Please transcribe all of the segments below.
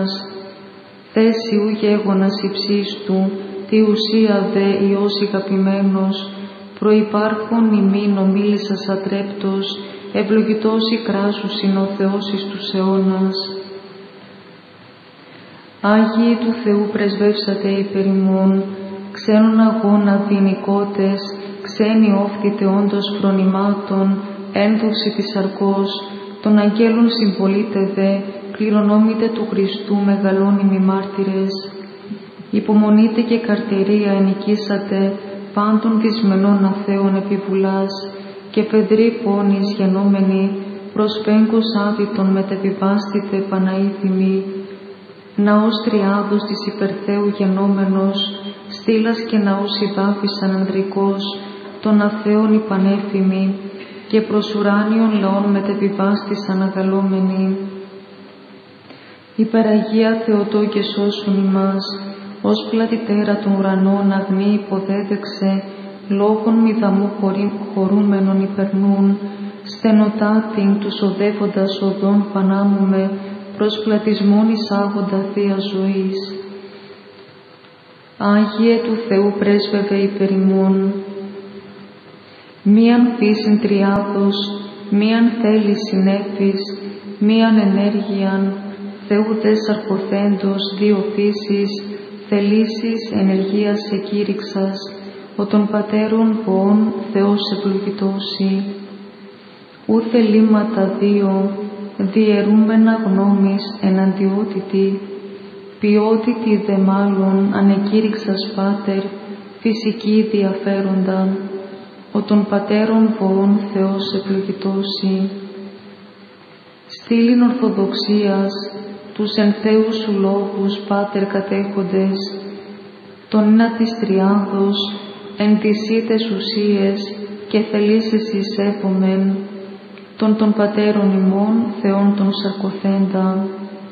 Θέση ου γέγονας υψίστου, τι ουσία δε Υιός ηγαπημένος, προϋπάρχον ημίν ομίλησας ατρέπτος, ευλογητός η κράσους είναι ο Θεός εις τους αιώνας. Άγιοι του Θεού πρεσβεύσατε υπερ ημών, ξένων αγώνα δυνικότες, ξένοι όφθητε όντως φρονημάτων, ένδοξη της σαρκός, των αγγέλων συμπολίτε δε, κληρονόμητε του Χριστού μεγαλώνυμοι μάρτυρες. Υπομονείτε και καρτερία ενοικήσατε, πάντων δυσμενών αθέων επιβουλάς, και πεδρή πόνης γενόμενοι, προς πέγκος άδυτον μετεβιβάστητε Παναήθιμοι. Ναός τριάδος της υπερθέου γενόμενος, στήλας και ναός υδάφησαν ανδρικός, των αθέων οι πανέφημοι, και προς ουράνιων λαών μετεβιβάστησαν αγαλόμενοι. Υπεραγία Θεοτό και σώσουν ημάς, ως πλατητέρα των ουρανών αγνή υποδέδεξε, λόγων μηδαμού χωρούμενων υπερνούν, στενοτάτην τους οδεύοντας οδών πανάμουμε, προς πλατισμόν εισάγοντα θεία ζωής. Άγιε του Θεού πρέσβευε υπερ ημών, μίαν φύσιν τριάδος, μίαν θέλει συνέφης, μίαν ενέργειαν, Θεού δε σαρκοθέντος δύο φύσεις, θελήσεις ενεργείας εκήρυξας, ο των πατέρων ποών Θεός ευλογητώσει. Ου θελήματα δύο, διαιρούμενα γνώμης εναντιότητη, ποιότητη δε μάλλον ανεκήρυξας Πάτερ, φυσική διαφέροντα, ο των πατέρων ποών Θεός ευλογητώσει. Στήλην ορθοδοξίας, τους εν Θεού σου λόγους Πάτερ κατέχοντες, τον ένα της τριάδος, εν τισίτες ουσίες και θελήσεις εισέπομεν, των πατέρων ημών Θεών των σαρκοθέντα.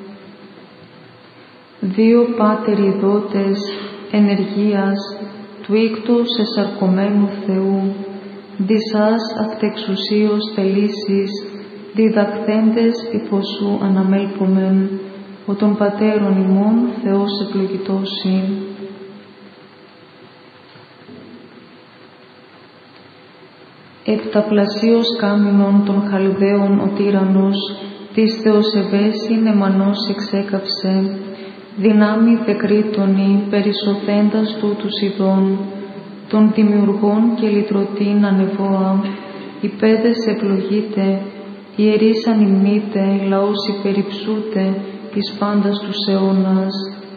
Δύο Πάτερ ειδότες ενεργείας του ίκτους εσαρκωμένου Θεού, δισάς αυτεξουσίως θελήσεις, διδαχθέντες υποσού αναμέλπομεν, ο των πατέρων ημών Θεός ευλογητώσει. Επταπλασίως κάμινον των Χαλδαίων ο τύραννος, της Θεοσεβέσιν εμανός εξέκαυσε, δυνάμει δεκρίτονη περισσοθέντας τούτους ειδών, των δημιουργών και λυτρωτήν ανεβόα, οι πέδες ευλογείτε, ιερείς ανυμνείτε, λαός υπερυψούτε, εις πάντας τους αιώνας.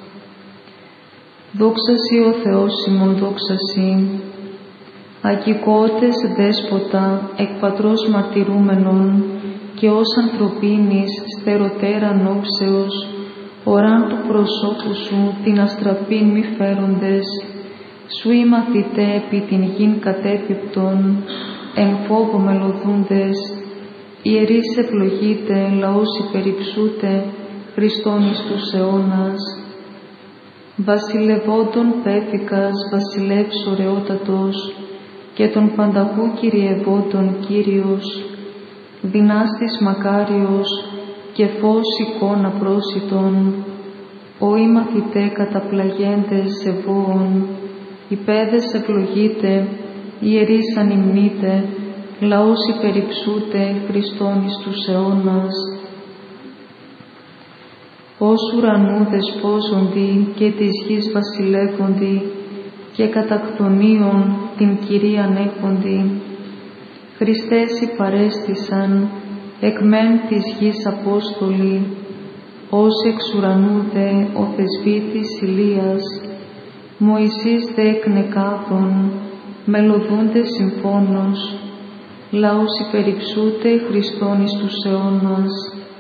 Δόξα Σοι ο Θεός ημών, δόξα Σοι. Αγικότες δέσποτα, εκ πατρός μαρτυρούμενον, και ως ανθρωπίνης στεροτέραν όψεως, οράν του προσώπου σου την αστραπήν μη φέροντες, σου οι μαθητέ επί την γην κατέπιπτον, εν φόβο μελωδούντες, ιερείς ευλογείτε, λαός υπερυψούτε, Χριστόν εις τους αιώνας. Βασιλευόντων πέφικας, βασιλεύς ωραιότατος, και των πανταχού κυριευόντων Κύριος, δυνάστης μακάριος, και φως εικόνα πρόσιτον, όι μαθητέ καταπλαγέντες σεβόων, οι πέδες ευλογείτε, ιερείς ανυμνείτε, λαός υπερυψούτε, Χριστόν εις τους αιώνας. Ως ουρανού δεσπόζοντι και της γης βασιλεύοντι, και κατακτονίων την Κυρίαν έχοντι, Χριστές υπαρέστησαν, εκ μεν της γης Απόστολοι, ως εξ ουρανού δε ο θεσβήτης Ηλίας, Μωυσής δε εκ νεκάδων, μελωδούνται συμφώνος, λαός υπερυψούτε, Χριστόν εις τους αιώνας.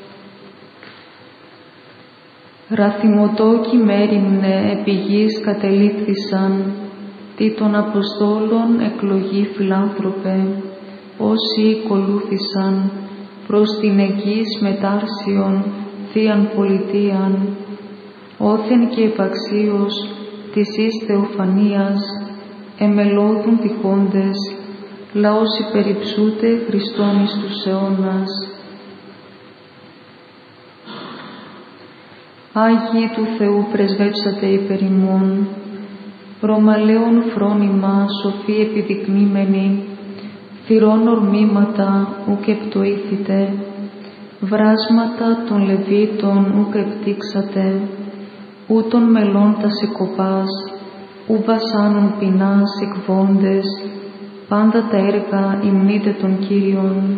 Ραθυμωτόκοι μέριμνε επί γης κατελήφθησαν, τι των Αποστόλων εκλογή φιλάνθρωπε, όσοι ακολούθησαν προς την εγγύς μετάρσιον θείαν πολιτείαν, όθεν και επαξίως της εις θεοφανίας, εμελώδουν τυχόντες, λαός υπερυψούτε, Χριστόν εις τους αιώνας. Άγιοι του Θεού πρεσβεύσατε υπερ ημών, ρωμαλαίων φρόνημα σοφοί επιδεικνύμενοι, θυρών ορμήματα ουκ επτοήθητε, βράσματα των Λεβίτων ουκ επτύξατε, ούτων μελών τας εκοπάς, ου βασάνων πεινάς εκβόντες, πάντα τα έργα υμνείτε των Κύριων.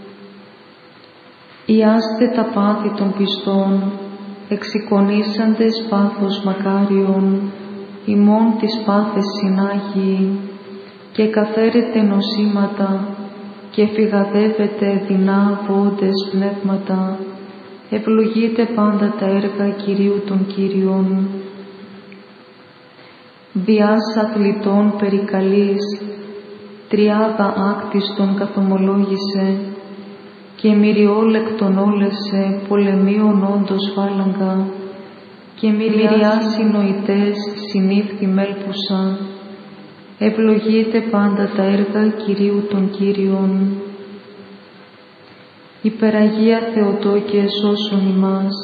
Ιάστε τα πάθη των πιστών, εξεικονίσαντες πάθος μακάριον, ημών τις πάθες συνάγει, και καθαίρετε νοσήματα, και φυγαδεύετε δεινά βόντες πνεύματα, ευλογείτε πάντα τα έργα Κυρίου των Κύριων. Διάς αθλητών περικαλείς, τριάδα άκτιστον καθομολόγησε, και μυριόλεκτον όλεσε πολεμίων όντως φάλαγγα, και μυριά συνοητές συνήφθη μέλπουσα, ευλογείτε πάντα τα έργα Κυρίου των Κύριων. Υπεραγία Θεοτόκε σώσον ημάς,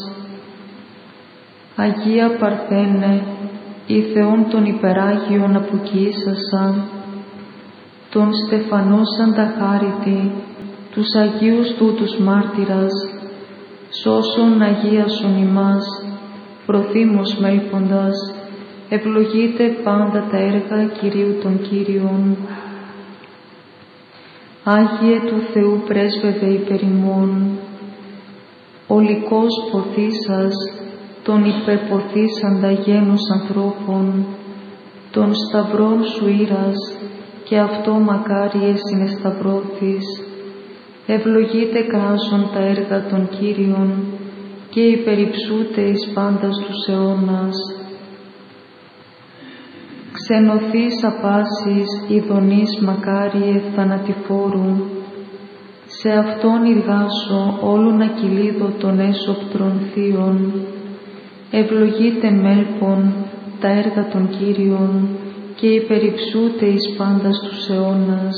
Αγία Παρθένε, η Θεόν των υπεράγιων αποκοίσασα, τον στεφανώσαν τα χάριτη, τους Αγίους τούτους μάρτυρας, σώσον αγίασον ημάς, προθύμως μέλποντας, ευλογείτε πάντα τα έργα Κυρίου των Κύριων. Άγιε του Θεού πρέσβευε υπερ ημών, ολικός ποθήσας, τον υπερποθήσαντα γένος ανθρώπων, των σταυρών σου ήρας, και αυτό μακάριε συνεσταυρώθης, ευλογείτε κράσον τα έργα των Κύριων, και υπερυψούτε εις πάντας τους αιώνας. Ξενωθείς απάσης ειδονής μακάριε θανατηφόρου, σε αυτόν ηργάσω όλων ακυλίδω των έσωπτρων θείων, ευλογείτε μέλπον τα έργα των Κύριων, και υπερυψούτε εις πάντας τους αιώνας.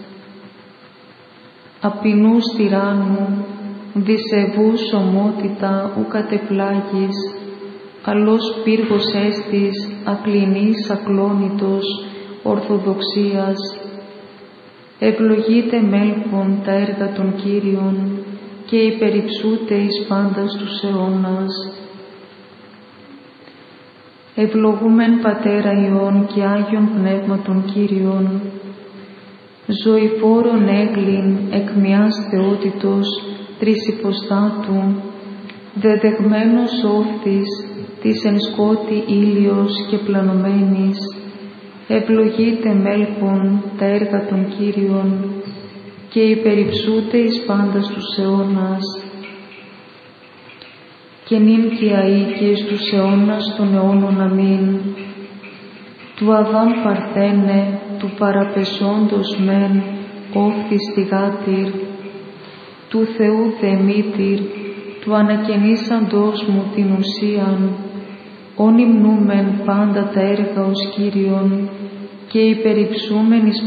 Απεινούς τυράννου, δισεβούς ομότητα ου κατεπλάγης, αλλός πύργος έστης ακλινής ακλόνητος ορθοδοξίας, ευλογείτε μέλπον τα έργα των Κύριων, και υπερυψούτε εις πάντας τους αιώνας. Ευλογούμεν Πατέρα Υιών και Άγιον Πνεύματον Κύριον, ζωηφόρον έγκλην εκ μιας θεότητος τρεις υποστάτου, δεδεγμένος όφθης της εν σκότη ήλιος και πλανωμένης, ευλογείτε μέλπον τα έργα των Κύριων, και υπερυψούτε εις πάντας τους αιώνας. Και νυν και αεί και εις τους αιώνας των αιώνων αμήν. Του Αδάμ Παρθένε, του παραπεσόντος μεν, όφθης τηγάτηρ, του Θεού Δεμήτηρ, του ανακαινήσαντος μου την ουσίαν, όν υμνούμεν πάντα τα έργα ως Κύριον, και υπερυψούμεν εις